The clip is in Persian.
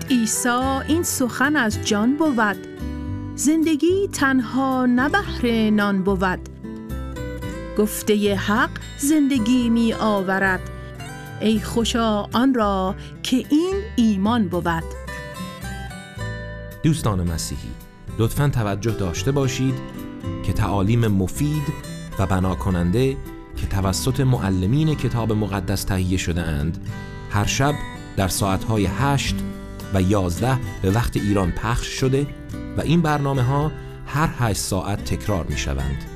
گفت عیسی این سخن از جان بود، زندگی تنها نه بهر نان بود. گفته حق زندگی می آورد، ای خوشا آن را که این ایمان بود. دوستان مسیحی، لطفاً توجه داشته باشید که تعالیم مفید و بنا کننده که توسط معلمین کتاب مقدس تهیه شده اند هر شب در ساعتهای 8 و 11 به وقت ایران پخش شده و این برنامه ها هر 8 ساعت تکرار می شوند.